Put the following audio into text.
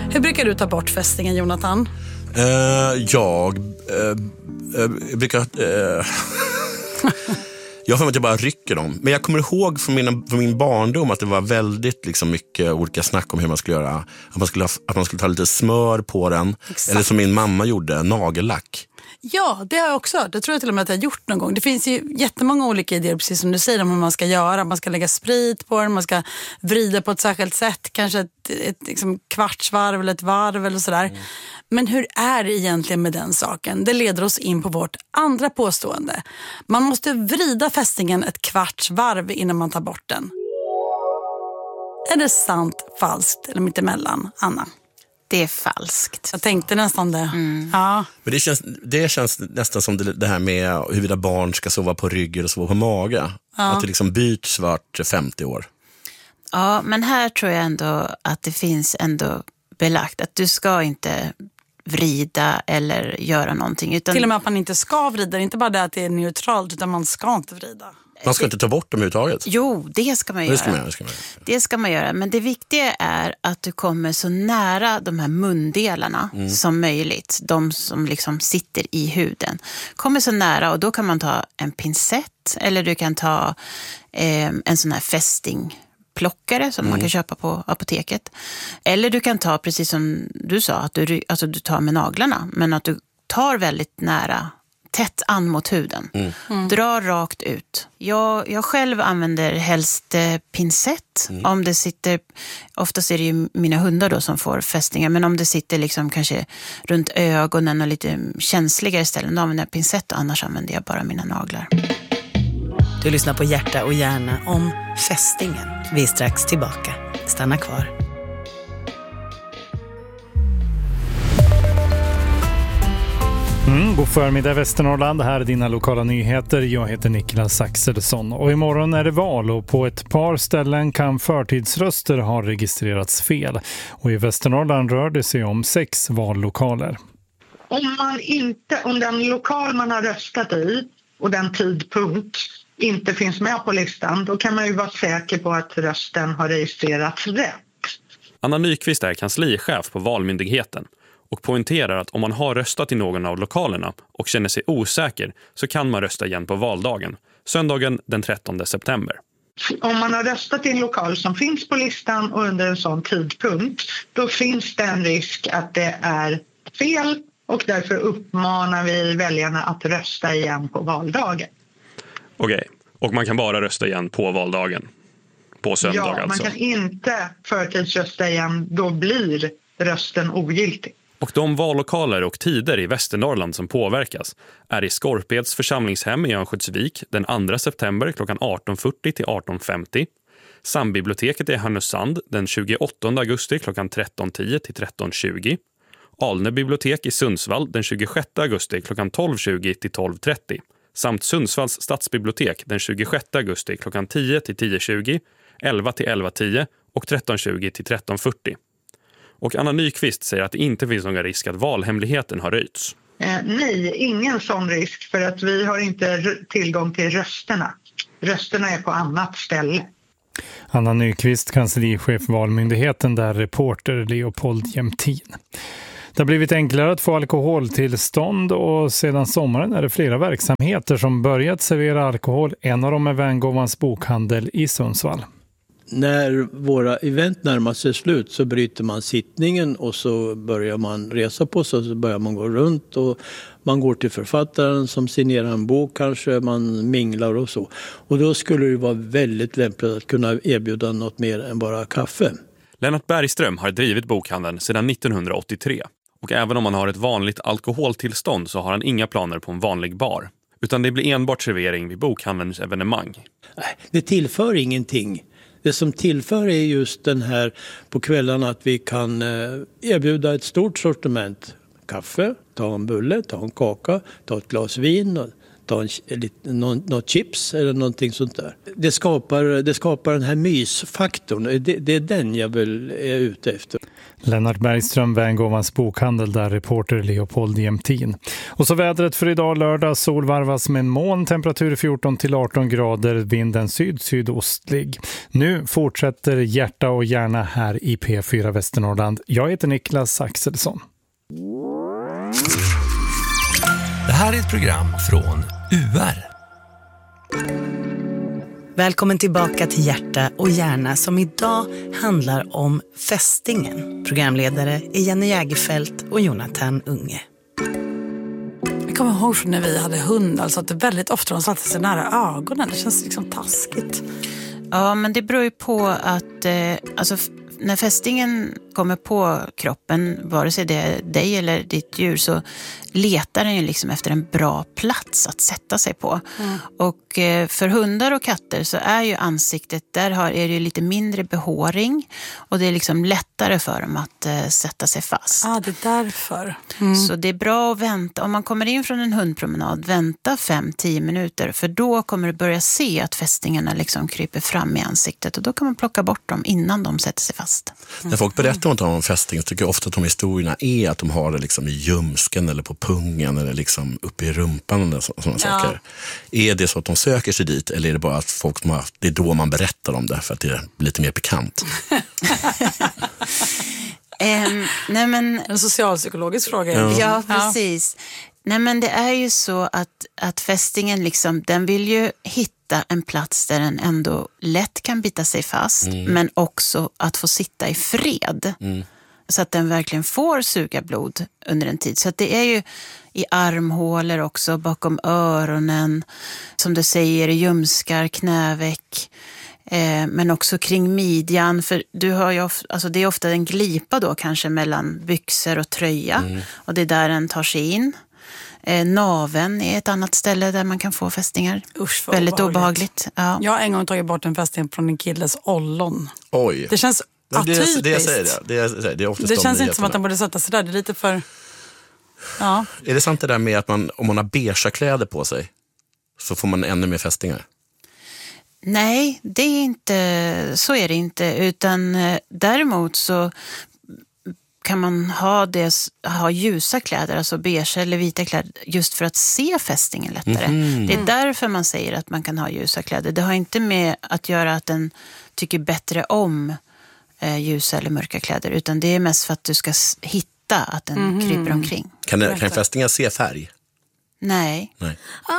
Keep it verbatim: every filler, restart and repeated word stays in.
Hur brukar du ta bort fästingen, Jonathan? Uh, jag uh, uh, brukar... Uh, jag får att jag bara rycker dem. Men jag kommer ihåg från, mina, från min barndom att det var väldigt liksom, mycket olika snack om hur man skulle göra. Att man skulle, ha, att man skulle ta lite smör på den. Exakt. Eller som min mamma gjorde, nagellack. Ja, det har jag också. Det tror jag till och med att jag har gjort någon gång. Det finns ju jättemånga olika idéer, precis som du säger, om hur man ska göra. Man ska lägga sprit på den, man ska vrida på ett särskilt sätt. Kanske ett, ett liksom kvartsvarv eller ett varv eller sådär. Mm. Men hur är det egentligen med den saken? Det leder oss in på vårt andra påstående. Man måste vrida fästingen ett kvartsvarv innan man tar bort den. Är det sant, falskt eller mittemellan, Anna? Det är falskt. Jag tänkte nästan det. Mm. Ja. Men det känns, det känns nästan som det, det här med huruvida barn ska sova på rygg eller sova på mage. Ja. Att det liksom byts vart femtio år. Ja, men här tror jag ändå att det finns ändå belagt att du ska inte vrida eller göra någonting. Utan... Till och med att man inte ska vrida. Det är inte bara det att det är neutralt, utan man ska inte vrida. Man ska inte ta bort dem överhuvudtaget. Jo, det ska man göra. Det ska man, det ska man göra. Det ska man göra. Men det viktiga är att du kommer så nära de här mundelarna mm. som möjligt. De som liksom sitter i huden. Kommer så nära, och då kan man ta en pincett. Eller du kan ta eh, en sån här fästingplockare som mm. man kan köpa på apoteket. Eller du kan ta, precis som du sa, att du, alltså du tar med naglarna. Men att du tar väldigt nära, tätt an mot huden. Mm. Mm. Dra rakt ut. Jag, jag själv använder helst eh, pincett. Mm. Om det sitter, oftast är det ju mina hundar då som får fästingar. Men om det sitter liksom kanske runt ögonen och lite känsligare ställen, då använder jag pincett, och annars använder jag bara mina naglar. Du lyssnar på Hjärta och hjärna om fästingen. Vi är strax tillbaka. Stanna kvar. Mm, god förmiddag Västernorrland, här är dina lokala nyheter. Jag heter Niklas Axelsson och imorgon är det val, och på ett par ställen kan förtidsröster ha registrerats fel. Och i Västernorrland rör det sig om sex vallokaler. Om man inte, om den lokal man har röstat i och den tidpunkt inte finns med på listan, då kan man ju vara säker på att rösten har registrerats rätt. Anna Nyqvist är kanslichef på Valmyndigheten och poängterar att om man har röstat i någon av lokalerna och känner sig osäker, så kan man rösta igen på valdagen, söndagen den trettonde september. Om man har röstat i en lokal som finns på listan och under en sån tidpunkt, då finns det en risk att det är fel, och därför uppmanar vi väljarna att rösta igen på valdagen. Okej, okay. Och man kan bara rösta igen på valdagen? På söndag ja, alltså? Ja, man kan inte förtidsrösta igen, då blir rösten ogiltig. Och de vallokaler och tider i Västernorrland som påverkas är i Skorpeds församlingshem i Örnsköldsvik den andra september klockan arton fyrtio till arton femtio. Sambiblioteket i Härnösand den tjugoåttonde augusti klockan tretton tio till tretton tjugo. Alnö bibliotek i Sundsvall den tjugosjätte augusti klockan tolv tjugo till tolv trettio. Samt Sundsvalls stadsbibliotek den tjugosjätte augusti klockan tio till tio tjugo, elva till elva tio och tretton tjugo till tretton fyrtio. Och Anna Nyqvist säger att det inte finns någon risk att valhemligheten har röjts. Eh, nej, ingen sån risk, för att vi har inte r- tillgång till rösterna. Rösterna är på annat ställe. Anna Nyqvist, kanslichef Valmyndigheten, där reporter Leopold Jämtin. Det har blivit enklare att få alkoholtillstånd, och sedan sommaren är det flera verksamheter som börjat servera alkohol. En av dem är Vängovans bokhandel i Sundsvall. När våra event närmar sig slut så bryter man sittningen och så börjar man resa på sig, och så börjar man gå runt och man går till författaren som signerar en bok, kanske man minglar och så. Och då skulle det vara väldigt lämpligt att kunna erbjuda något mer än bara kaffe. Lennart Bergström har drivit bokhandeln sedan nittonhundraåttiotre, och även om han har ett vanligt alkoholtillstånd så har han inga planer på en vanlig bar, utan det blir enbart servering vid bokhandelns evenemang. Nej, det tillför ingenting. Det som tillför är just den här på kvällarna att vi kan erbjuda ett stort sortiment. Kaffe, ta en bulle, ta en kaka, ta ett glas vin, ta en, något, något chips eller någonting sånt där. Det skapar, det skapar den här mysfaktorn. Det, det är den jag väl är ute efter. Lennart Bergström, Värngåvans bokhandel, där reporter Leopold Jämtin. Och så vädret för idag lördag, solvarvas med en moln, temperatur fjorton till arton grader, vinden syd-sydostlig. Nu fortsätter Hjärta och Hjärna här i P fyra Västernorrland. Jag heter Niklas Axelsson. Det här är ett program från U R. Välkommen tillbaka till Hjärta och Hjärna som idag handlar om fästingen. Programledare är Jenny Jägerfält och Jonathan Unge. Jag kommer ihåg från när vi hade hund, alltså att det väldigt ofta de satte sig nära ögonen. Det känns liksom taskigt. Ja, men det beror ju på att eh, alltså, när fästingen kommer på kroppen, vare sig det är dig eller ditt djur, så letar den ju liksom efter en bra plats att sätta sig på. Mm. Och eh, för hundar och katter så är ju ansiktet, där har, är det ju lite mindre behåring och det är liksom lättare för dem att eh, sätta sig fast. Ja, ah, det är därför. Mm. Så det är bra att vänta, om man kommer in från en hundpromenad, vänta fem till tio minuter, för då kommer du börja se att fästingarna liksom kryper fram i ansiktet och då kan man plocka bort dem innan de sätter sig fast. Mm. När folk berättar om fästingar tycker jag ofta att de historierna är att de har det liksom i ljumsken eller på pungen eller liksom uppe i rumpan eller så, sådana ja. saker. Är det så att de söker sig dit eller är det bara att folk har, det är då man berättar om det för att det är lite mer pikant? um, nej men, en socialpsykologisk fråga. Ja, ja precis. Ja. Nej men det är ju så att, att fästingen liksom, den vill ju hitta en plats där den ändå lätt kan bita sig fast, mm. men också att få sitta i fred. Mm. Så att den verkligen får suga blod under en tid. Så att det är ju i armhålor också, bakom öronen, som du säger, i ljumskar, knäveck, eh, men också kring midjan. För du har ju, alltså det är ofta en glipa då kanske mellan byxor och tröja. Mm. Och det är där den tar sig in. Eh, naven är ett annat ställe där man kan få fästingar. Usch, väldigt obehagligt. obehagligt. Ja. Jag har en gång tagit bort en fästing från en killes ollon. Oj. Det känns Men det, atypiskt. det jag säger det. Det, är, det, är oftast det de känns inte som nyheterna. att den borde sätta sig där. Det är lite för... Ja. Är det sant det där med att man, om man har beige kläder på sig så får man ännu mer fästingar? Nej, det är inte, så är det inte. Utan däremot så kan man ha, det, ha ljusa kläder, alltså beige eller vita kläder, just för att se fästingen lättare. Mm. Det är därför man säger att man kan ha ljusa kläder. Det har inte med att göra att den tycker bättre om eh, ljusa eller mörka kläder, utan det är mest för att du ska hitta att den mm. kryper omkring. Kan, det, kan fästingar se färg? Nej. Nej.